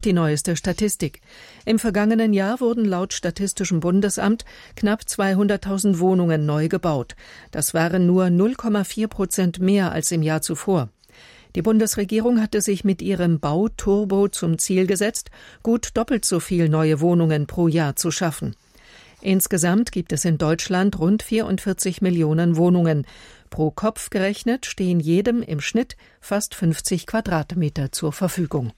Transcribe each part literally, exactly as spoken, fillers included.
die neueste Statistik. Im vergangenen Jahr wurden laut Statistischem Bundesamt knapp zweihunderttausend Wohnungen neu gebaut. Das waren nur null Komma vier Prozent mehr als im Jahr zuvor. Die Bundesregierung hatte sich mit ihrem Bauturbo zum Ziel gesetzt, gut doppelt so viel neue Wohnungen pro Jahr zu schaffen. Insgesamt gibt es in Deutschland rund vierundvierzig Millionen Wohnungen. Pro Kopf gerechnet stehen jedem im Schnitt fast fünfzig Quadratmeter zur Verfügung.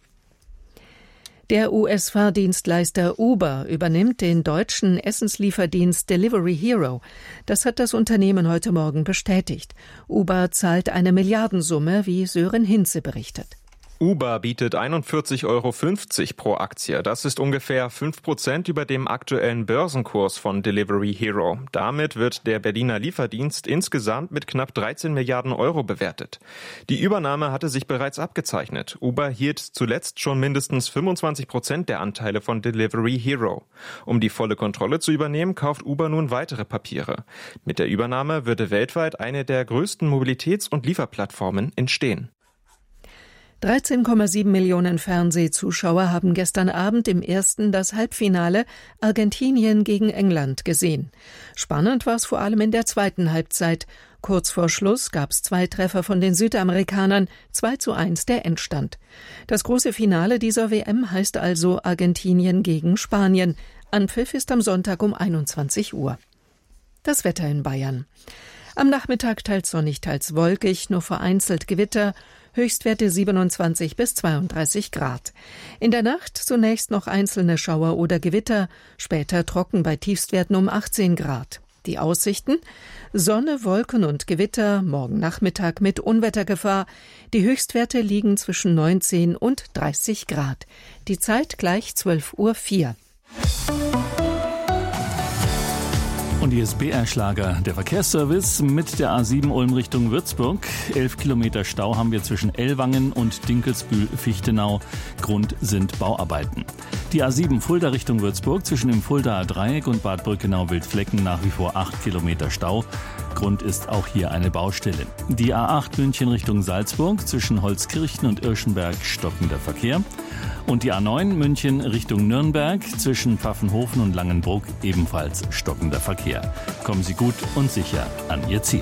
Der U S-Fahrdienstleister Uber übernimmt den deutschen Essenslieferdienst Delivery Hero. Das hat das Unternehmen heute Morgen bestätigt. Uber zahlt eine Milliardensumme, wie Sören Hinze berichtet. Uber bietet einundvierzig Euro fünfzig pro Aktie. Das ist ungefähr fünf Prozent über dem aktuellen Börsenkurs von Delivery Hero. Damit wird der Berliner Lieferdienst insgesamt mit knapp dreizehn Milliarden Euro bewertet. Die Übernahme hatte sich bereits abgezeichnet. Uber hielt zuletzt schon mindestens fünfundzwanzig Prozent der Anteile von Delivery Hero. Um die volle Kontrolle zu übernehmen, kauft Uber nun weitere Papiere. Mit der Übernahme würde weltweit eine der größten Mobilitäts- und Lieferplattformen entstehen. dreizehn Komma sieben Millionen Fernsehzuschauer haben gestern Abend im ersten das Halbfinale Argentinien gegen England gesehen. Spannend war es vor allem in der zweiten Halbzeit. Kurz vor Schluss gab es zwei Treffer von den Südamerikanern, zwei zu eins der Endstand. Das große Finale dieser W M heißt also Argentinien gegen Spanien. Anpfiff ist am Sonntag um einundzwanzig Uhr. Das Wetter in Bayern. Am Nachmittag teils sonnig, teils wolkig, nur vereinzelt Gewitter. Höchstwerte siebenundzwanzig bis zweiunddreißig Grad. In der Nacht zunächst noch einzelne Schauer oder Gewitter, später trocken bei Tiefstwerten um achtzehn Grad. Die Aussichten? Sonne, Wolken und Gewitter, morgen Nachmittag mit Unwettergefahr. Die Höchstwerte liegen zwischen neunzehn und dreißig Grad. Die Zeit gleich zwölf Uhr vier. Und hier ist B R-Schlager, der Verkehrsservice mit der A sieben Ulm Richtung Würzburg. Elf Kilometer Stau haben wir zwischen Ellwangen und Dinkelsbühl-Fichtenau. Grund sind Bauarbeiten. Die A sieben Fulda Richtung Würzburg zwischen dem Fuldaer Dreieck und Bad Brückenau-Wildflecken nach wie vor acht Kilometer Stau. Grund ist auch hier eine Baustelle. Die A acht München Richtung Salzburg zwischen Holzkirchen und Irschenberg stockender Verkehr. Und die A neun München Richtung Nürnberg zwischen Pfaffenhofen und Langenbruck ebenfalls stockender Verkehr. Kommen Sie gut und sicher an Ihr Ziel.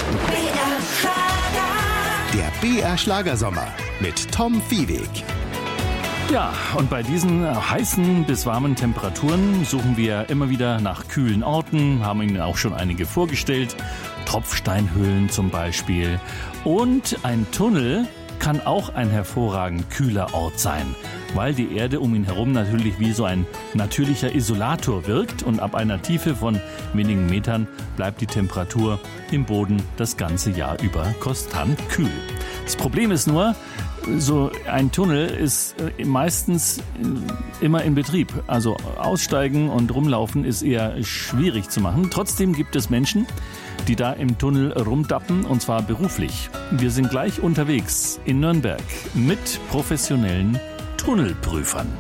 Der B R-Schlagersommer mit Tom Viehweg. Ja, und bei diesen heißen bis warmen Temperaturen suchen wir immer wieder nach kühlen Orten, haben Ihnen auch schon einige vorgestellt. Tropfsteinhöhlen zum Beispiel. Und ein Tunnel kann auch ein hervorragend kühler Ort sein, weil die Erde um ihn herum natürlich wie so ein natürlicher Isolator wirkt und ab einer Tiefe von wenigen Metern bleibt die Temperatur im Boden das ganze Jahr über konstant kühl. Das Problem ist nur, so ein Tunnel ist meistens immer in Betrieb. Also aussteigen und rumlaufen ist eher schwierig zu machen. Trotzdem gibt es Menschen, die da im Tunnel rumdappen, und zwar beruflich. Wir sind gleich unterwegs in Nürnberg mit professionellen Tunnelprüfern.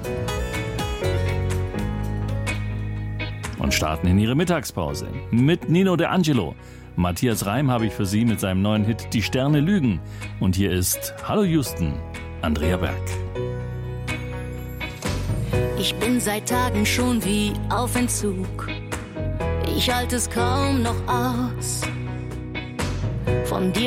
Und starten in ihre Mittagspause mit Nino De Angelo. Matthias Reim habe ich für Sie mit seinem neuen Hit Die Sterne lügen. Und hier ist Hallo Houston, Andrea Berg. Ich bin seit Tagen schon wie auf Entzug. Ich halte es kaum noch aus. Von dir